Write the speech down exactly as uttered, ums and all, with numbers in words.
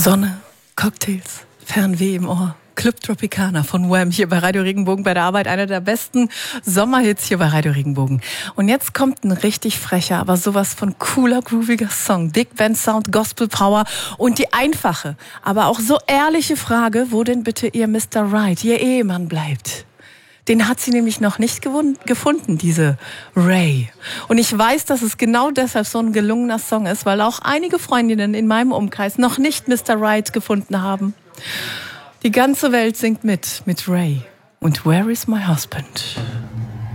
Sonne, Cocktails, Fernweh im Ohr. Club Tropicana von Wham hier bei Radio Regenbogen bei der Arbeit. Einer der besten Sommerhits hier bei Radio Regenbogen. Und jetzt kommt ein richtig frecher, aber sowas von cooler, grooviger Song. Big Band Sound, Gospel Power und die einfache, aber auch so ehrliche Frage, wo denn bitte ihr Mister Right, ihr Ehemann bleibt? Den hat sie nämlich noch nicht gewund- gefunden, diese Ray. Und ich weiß, dass es genau deshalb so ein gelungener Song ist, weil auch einige Freundinnen in meinem Umkreis noch nicht Mister Right gefunden haben. Die ganze Welt singt mit, mit Ray. Und Where is my husband?